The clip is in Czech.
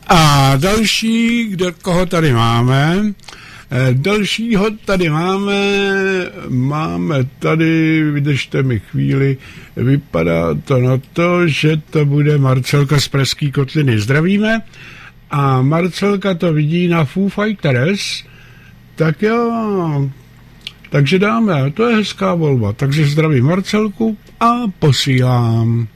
A další, koho tady máme? Dalšího tady máme tady, vydržte mi chvíli, vypadá to na to, že to bude Marcelka z Pražský kotliny. Zdravíme. A Marcelka to vidí na Foo Fighters. Tak jo, takže dáme, to je hezká volba. Takže zdravím Marcelku a posílám.